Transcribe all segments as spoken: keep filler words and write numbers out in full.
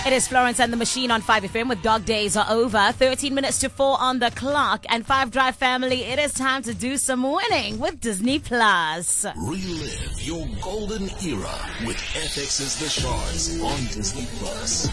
It is Florence and the Machine on five F M with Dog Days Are Over. thirteen minutes to four on the clock. And five Drive family, it is time to do some winning with Disney Plus. Relive your golden era with F X's The Shards on Disney Plus.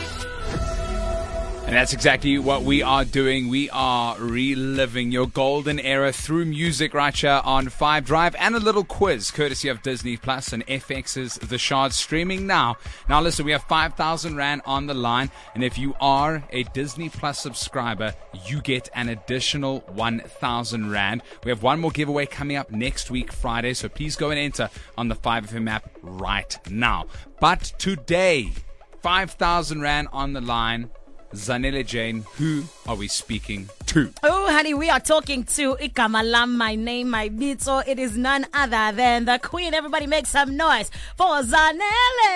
And that's exactly what we are doing. We are reliving your golden era through music right here on five Drive and a little quiz courtesy of Disney Plus and F X's The Shards streaming now. Now listen, we have five thousand Rand on the line. And if you are a Disney Plus subscriber, you get an additional one thousand Rand. We have one more giveaway coming up next week, Friday. So please go and enter on the five F M app right now. But today, five thousand Rand on the line. Zanele Jane, who are we speaking to? Oh, honey, we are talking to Ikamalam, my name, my beat. So it is none other than the queen. Everybody make some noise for Zanele.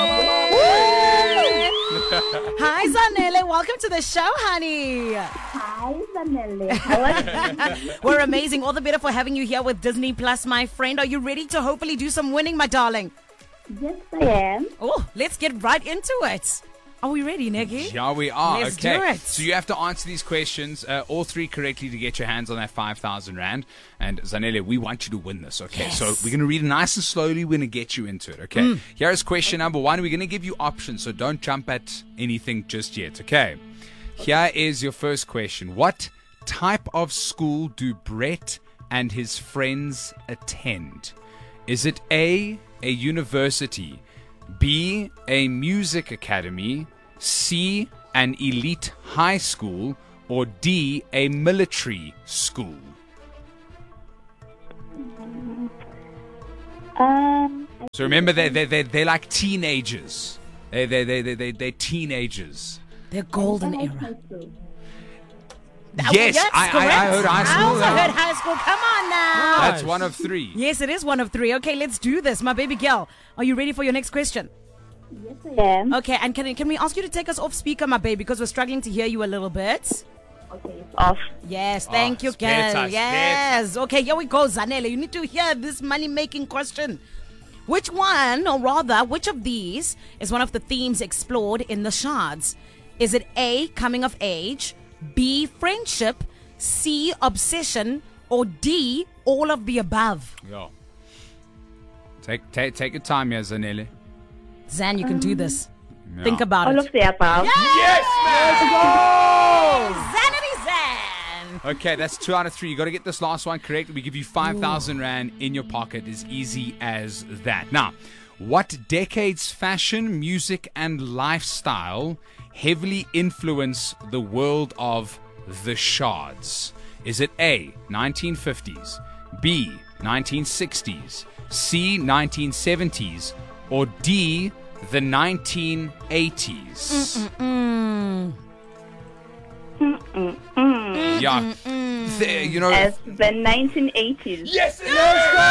Hi, Zanele. Welcome to the show, honey. Hi, Zanele. How are you? We're amazing. All the better for having you here with Disney Plus, my friend. Are you ready to hopefully do some winning, my darling? Yes, I am. Oh, let's get right into it. Are we ready, Nikki? Yeah, we are. Let's okay. do it. So you have to answer these questions, uh, all three correctly to get your hands on that five thousand Rand. And Zanele, we want you to win this, okay? Yes. So we're going to read it nice and slowly. We're going to get you into it, okay? Mm. Here is question number one. We're going to give you options, so don't jump at anything just yet, okay? Here is your first question. What type of school do Brett and his friends attend? Is it A, a university, B, a music academy, C, an elite high school, or D, a military school? Um. So remember, they're, they're, they're, they're like teenagers. They're, they're, they're, they're, they're teenagers. They're golden era. Yes, I, I, I heard high school. I also heard high school. Come on now. That's one of three. Yes, it is one of three. Okay, let's do this. My baby girl, are you ready for your next question? Yes, I am. Okay, and can, can we ask you to take us off speaker, my baby, because we're struggling to hear you a little bit? Okay, it's off. Yes, thank Oh, you, it's better, girl. it's Yes. Okay, here we go, Zanele. You need to hear this money-making question. Which one, or rather, which of these is one of the themes explored in the Shards? Is it A, coming of age, B, friendship, C, obsession, or D, all of the above? Yo. Take, take, take your time here, Zanele. Zan, you can do this. Yeah. Think about All it. of the above. Yes, man! Zanity Zan! Okay, that's two out of three. You got to get this last one correct. We give you five thousand Rand in your pocket. As easy as that. Now, what decade's fashion, music, and lifestyle heavily influence the world of the Shards? Is it A, nineteen fifties, B, nineteen sixties, C, nineteen seventies, or D, the nineteen eighties? Mm-mm-mm. Mm-mm-mm. Yeah. The- you know. As the nineteen eighties. Yes, let's go!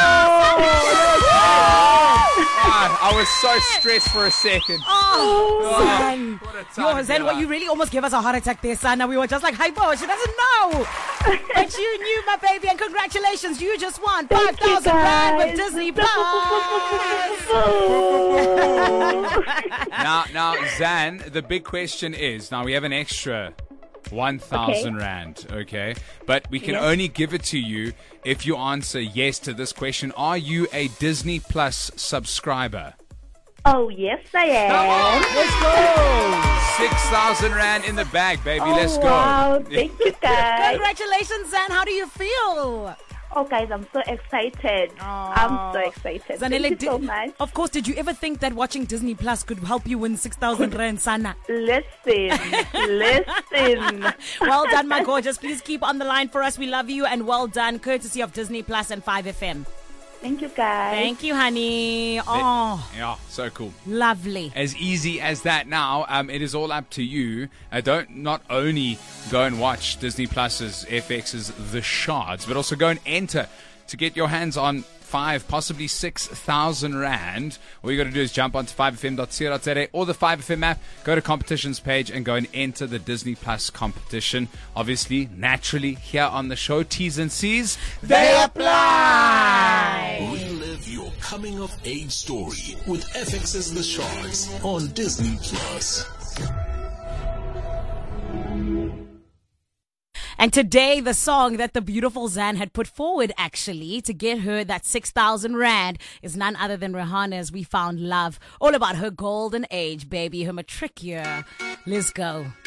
Ah, I was so stressed for a second. Oh, Zan. What a time Yo, to Zan, be what you alive. really almost gave us a heart attack there, son. And we were just like, hey, boy, she doesn't know. But you knew, my baby, and congratulations. You just won five Thank you, thousand Rand with guys. Disney Plus. Now, now, Zan, the big question is, now we have an extra one thousand Okay. Rand, okay? But we can Yes. only give it to you if you answer yes to this question. Are you a Disney Plus subscriber? Oh, yes, I am. Let's go! six thousand Rand in the bag, baby. Oh, Let's go. wow. Thank you, guys. Congratulations, Zan. How do you feel? Oh, guys, I'm so excited. I'm so excited. Zanele, Thank you so did- much. Of course, did you ever think that watching Disney Plus could help you win six thousand Rand, Sana? Listen, listen. Well done, my gorgeous. Please keep on the line for us. We love you, and well done, courtesy of Disney Plus and five F M. Thank you, guys. Thank you, honey. Oh, Yeah, so cool. lovely. As easy as that. Now, um, it is all up to you. Uh, don't not only go and watch Disney Plus's F X's The Shards, but also go and enter to get your hands on five, possibly six thousand Rand. All you got to do is jump onto five f m dot co dot z a or the five F M app, go to competitions page and go and enter the Disney Plus competition. Obviously, naturally, here on the show, T's and C's, they apply! Relive your coming of age story with F X's The Shards on Disney Plus. And today, the song that the beautiful Zan had put forward, actually, to get her that six thousand rand is none other than Rihanna's We Found Love. All about her golden age, baby, her matric year. Let's go.